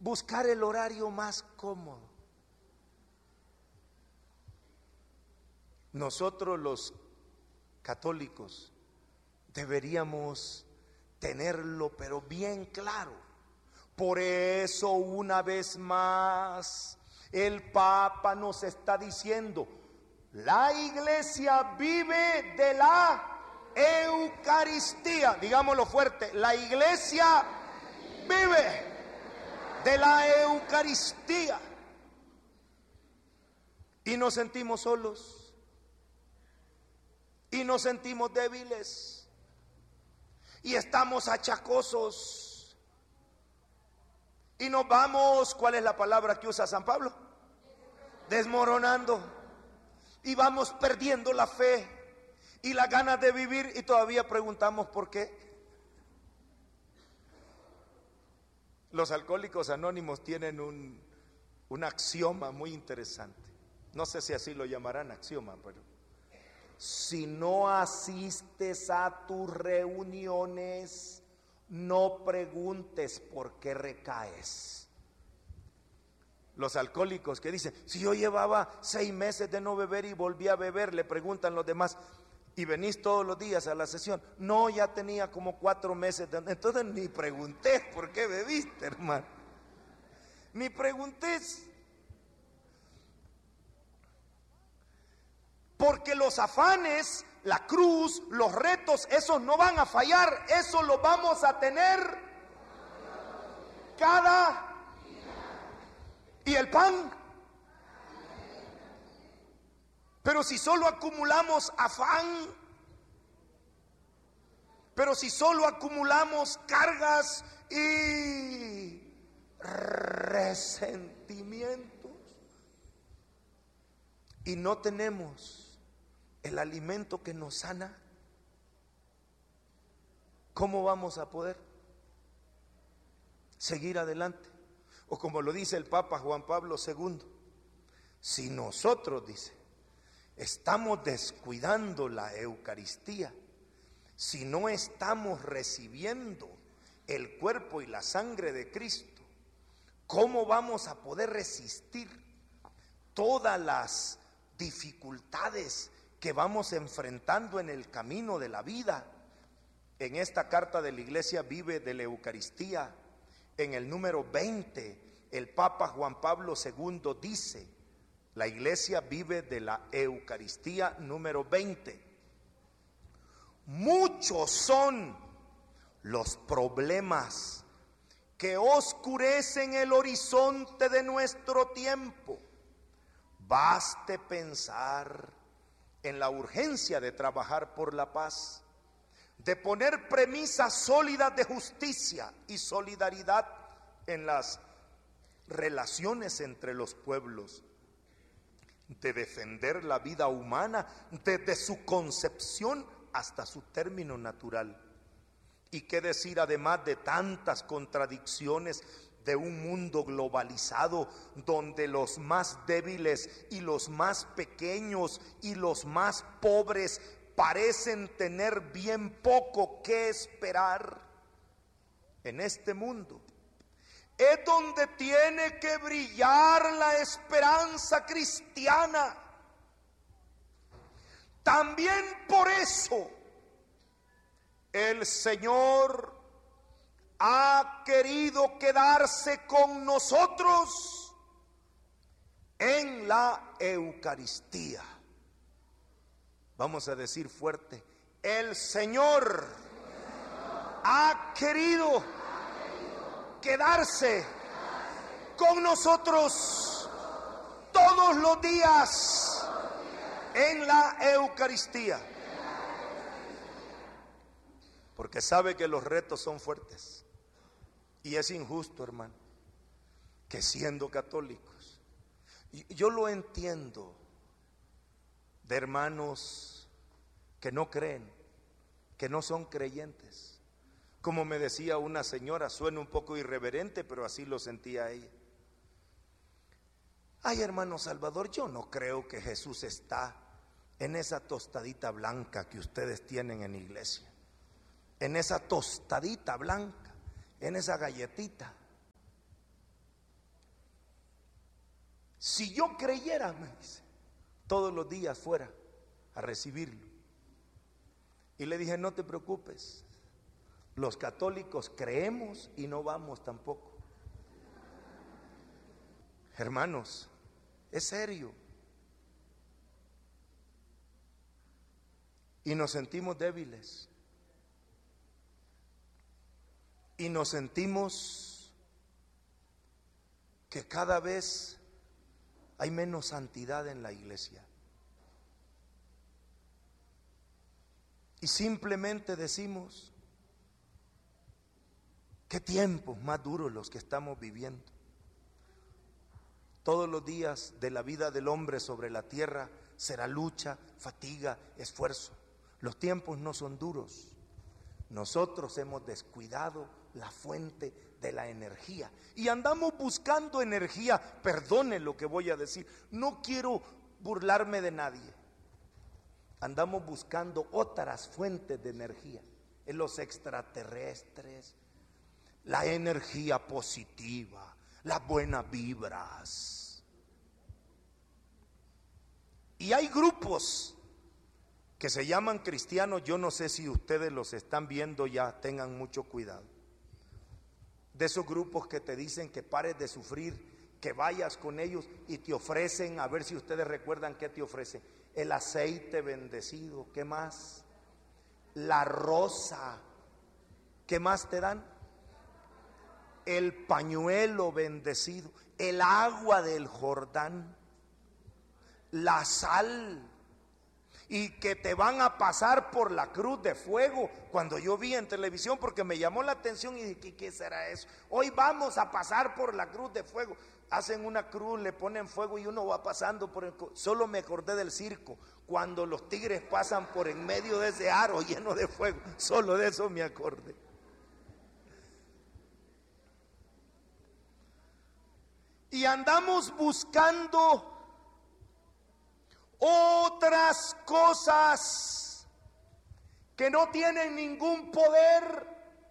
buscar el horario más cómodo. Nosotros los católicos deberíamos tenerlo pero bien claro. Por eso una vez más el Papa nos está diciendo: la iglesia vive de la Eucaristía. Digámoslo fuerte: la iglesia vive de la Eucaristía. Y nos sentimos solos, y nos sentimos débiles, y estamos achacosos, y nos vamos, ¿cuál es la palabra que usa San Pablo? Desmoronando, y vamos perdiendo la fe y las ganas de vivir, y todavía preguntamos por qué. Los alcohólicos anónimos tienen un axioma muy interesante. No sé si así lo llamarán axioma, pero si no asistes a tus reuniones, no preguntes por qué recaes. Los alcohólicos que dicen: si yo llevaba 6 meses de no beber y volví a beber, le preguntan los demás: ¿y venís todos los días a la sesión? No, ya tenía como 4 meses entonces ni preguntés por qué bebiste, hermano. Ni preguntés. Porque los afanes, la cruz, los retos, esos no van a fallar. Eso lo vamos a tener cada día. ¿Y el pan? Pero si solo acumulamos afán, pero si solo acumulamos cargas y resentimientos, y no tenemos el alimento que nos sana, ¿cómo vamos a poder seguir adelante? O como lo dice el Papa Juan Pablo II: si nosotros, dice, estamos descuidando la Eucaristía, si no estamos recibiendo el cuerpo y la sangre de Cristo, ¿cómo vamos a poder resistir todas las dificultades que vamos enfrentando en el camino de la vida? En esta carta de la Iglesia Vive de la Eucaristía, en el número 20, el Papa Juan Pablo II dice: la Iglesia vive de la Eucaristía, número 20. Muchos son los problemas que oscurecen el horizonte de nuestro tiempo. Baste pensar en la urgencia de trabajar por la paz, de poner premisas sólidas de justicia y solidaridad en las relaciones entre los pueblos, de defender la vida humana desde su concepción hasta su término natural. Y qué decir además de tantas contradicciones de un mundo globalizado donde los más débiles y los más pequeños y los más pobres parecen tener bien poco que esperar. En este mundo es donde tiene que brillar la esperanza cristiana. También por eso el Señor ha querido quedarse con nosotros en la Eucaristía. Vamos a decir fuerte: el Señor ha querido quedarse con nosotros todos los días en la Eucaristía, porque sabe que los retos son fuertes. Y es injusto, hermano, que siendo católicos, yo lo entiendo de hermanos que no creen, que no son creyentes. Como me decía una señora, suena un poco irreverente, pero así lo sentía ella: ay, hermano Salvador, yo no creo que Jesús está en esa tostadita blanca que ustedes tienen en la iglesia, en esa tostadita blanca, en esa galletita. Si yo creyera, me dice, todos los días fuera a recibirlo. Y le dije, no te preocupes, los católicos creemos y no vamos tampoco. Hermanos, es serio. Y nos sentimos débiles. Y nos sentimos que cada vez hay menos santidad en la iglesia. Y simplemente decimos, qué tiempos más duros los que estamos viviendo. Todos los días de la vida del hombre sobre la tierra será lucha, fatiga, esfuerzo. Los tiempos no son duros. Nosotros hemos descuidado la fuente de la energía y andamos buscando energía. Perdone lo que voy a decir, no quiero burlarme de nadie. Andamos buscando otras fuentes de energía, en los extraterrestres, la energía positiva, las buenas vibras. Y hay grupos que se llaman cristianos, yo no sé si ustedes los están viendo ya, tengan mucho cuidado. De esos grupos que te dicen que pares de sufrir, que vayas con ellos y te ofrecen, a ver si ustedes recuerdan qué te ofrecen, el aceite bendecido, ¿qué más? La rosa, ¿qué más te dan? El pañuelo bendecido, el agua del Jordán, la sal, y que te van a pasar por la cruz de fuego. Cuando yo vi en televisión, porque me llamó la atención y dije, ¿qué será eso? Hoy vamos a pasar por la cruz de fuego. Hacen una cruz, le ponen fuego y uno va pasando por el... Solo me acordé del circo, cuando los tigres pasan por en medio de ese aro lleno de fuego. Solo de eso me acordé. Y andamos buscando otras cosas que no tienen ningún poder.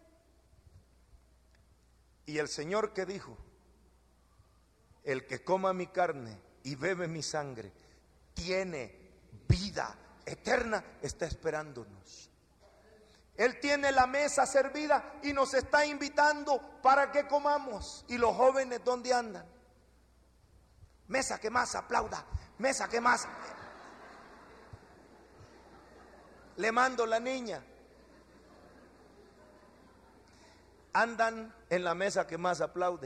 Y el Señor que dijo, el que coma mi carne y bebe mi sangre tiene vida eterna, está esperándonos. Él tiene la mesa servida y nos está invitando para que comamos. ¿Y los jóvenes dónde andan? Mesa que más aplauda, mesa que más. Le mando la niña. Andan en la mesa que más aplaude.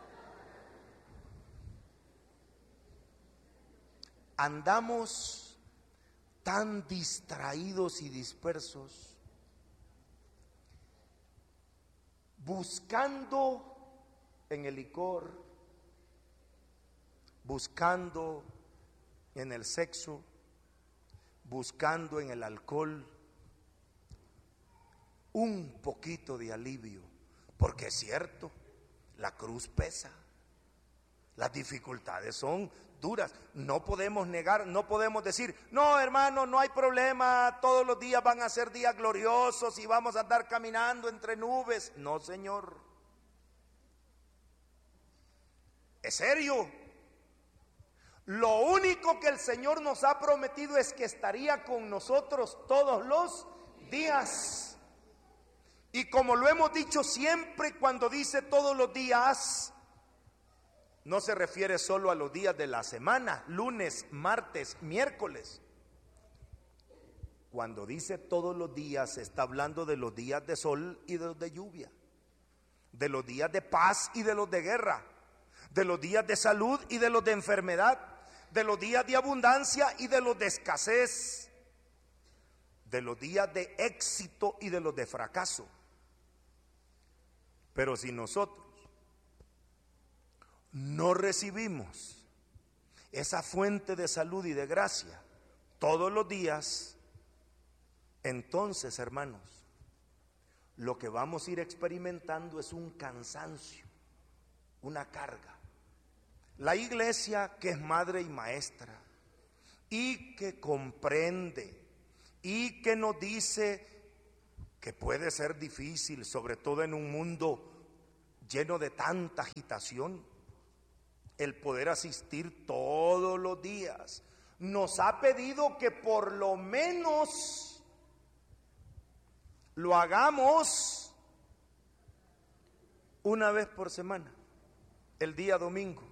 Andamos tan distraídos y dispersos, buscando en el licor, buscando en el sexo, buscando en el alcohol un poquito de alivio, porque es cierto, la cruz pesa, las dificultades son duras, no podemos negar, no podemos decir, no hermano, no hay problema, todos los días van a ser días gloriosos y vamos a andar caminando entre nubes. No, Señor, es serio. Lo único que el Señor nos ha prometido es que estaría con nosotros todos los días. Y como lo hemos dicho siempre, cuando dice todos los días, no se refiere solo a los días de la semana, lunes, martes, miércoles. Cuando dice todos los días, se está hablando de los días de sol y de los de lluvia, de los días de paz y de los de guerra, de los días de salud y de los de enfermedad, de los días de abundancia y de los de escasez, de los días de éxito y de los de fracaso. Pero si nosotros no recibimos esa fuente de salud y de gracia todos los días, entonces, hermanos, lo que vamos a ir experimentando es un cansancio, una carga. La iglesia, que es madre y maestra y que comprende y que nos dice que puede ser difícil, sobre todo en un mundo lleno de tanta agitación, el poder asistir todos los días. Nos ha pedido que por lo menos lo hagamos una vez por semana, el día domingo.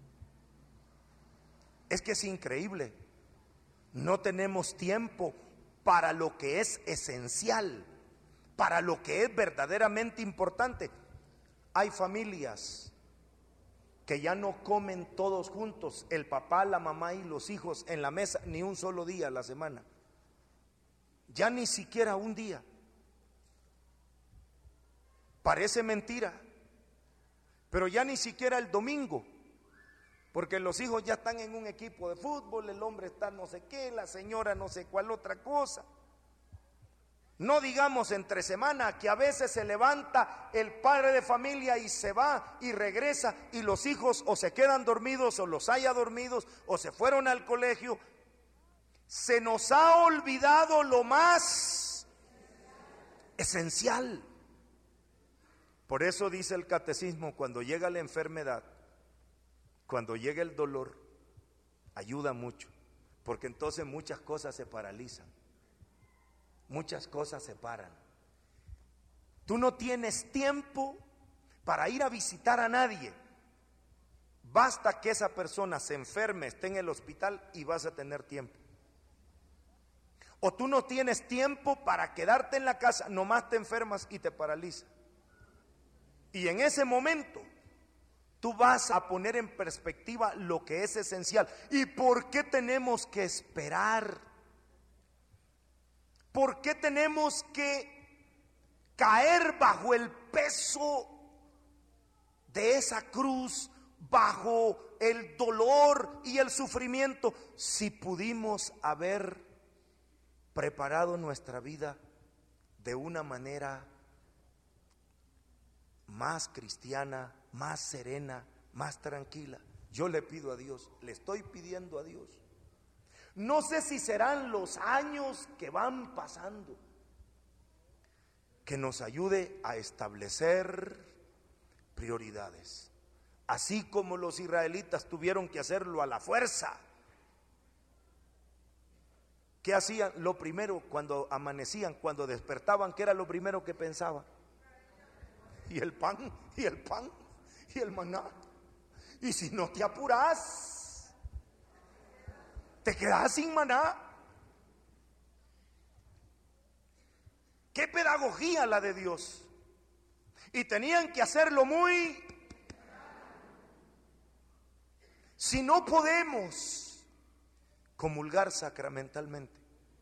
Es que es increíble. No tenemos tiempo para lo que es esencial, para lo que es verdaderamente importante. Hay familias que ya no comen todos juntos, el papá, la mamá y los hijos en la mesa, ni un solo día a la semana. Ya ni siquiera un día. Parece mentira, pero ya ni siquiera el domingo, porque los hijos ya están en un equipo de fútbol, el hombre está no sé qué, la señora no sé cuál otra cosa. No digamos entre semana, que a veces se levanta el padre de familia y se va y regresa, y los hijos o se quedan dormidos o los haya dormidos o se fueron al colegio. Se nos ha olvidado lo más esencial. Por eso dice el catecismo, cuando llega la enfermedad, cuando llega el dolor, ayuda mucho, porque entonces muchas cosas se paralizan, muchas cosas se paran. Tú no tienes tiempo para ir a visitar a nadie. Basta que esa persona se enferme, esté en el hospital y vas a tener tiempo. O tú no tienes tiempo para quedarte en la casa, nomás te enfermas y te paraliza. Y en ese momento tú vas a poner en perspectiva lo que es esencial. ¿Y por qué tenemos que esperar? ¿Por qué tenemos que caer bajo el peso de esa cruz, bajo el dolor y el sufrimiento, si pudimos haber preparado nuestra vida de una manera más cristiana, más serena, más tranquila? Yo le pido a Dios, le estoy pidiendo a Dios. No sé si serán los años que van pasando, que nos ayude a establecer prioridades, así como los israelitas tuvieron que hacerlo a la fuerza. ¿Qué hacían? Lo primero, cuando amanecían, cuando despertaban, ¿qué era lo primero que pensaban? Y el pan, y el pan, y el maná. Y si no te apuras, te quedas sin maná. Qué pedagogía la de Dios. Y tenían que hacerlo muy. Si no podemos comulgar sacramentalmente,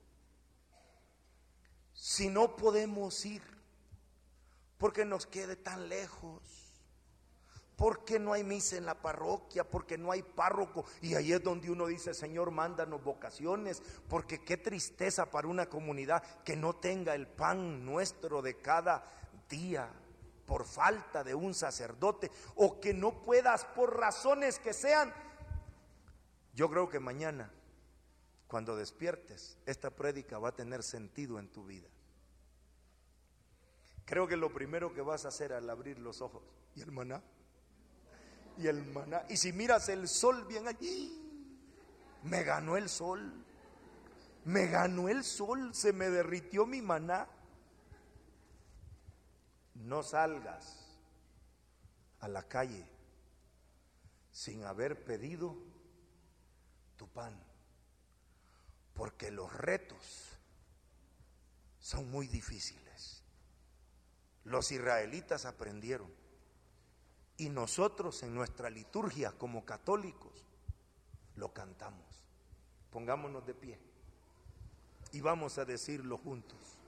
si no podemos ir, porque nos quede tan lejos, porque no hay misa en la parroquia, porque no hay párroco, y ahí es donde uno dice: Señor, mándanos vocaciones, porque qué tristeza para una comunidad que no tenga el pan nuestro de cada día por falta de un sacerdote, o que no puedas por razones que sean. Yo creo que mañana, cuando despiertes, esta prédica va a tener sentido en tu vida. Creo que lo primero que vas a hacer al abrir los ojos, y el maná, y el maná, y si miras el sol bien allí, me ganó el sol, me ganó el sol, se me derritió mi maná. No salgas a la calle sin haber pedido tu pan, porque los retos son muy difíciles. Los israelitas aprendieron, y nosotros en nuestra liturgia como católicos lo cantamos. Pongámonos de pie y vamos a decirlo juntos.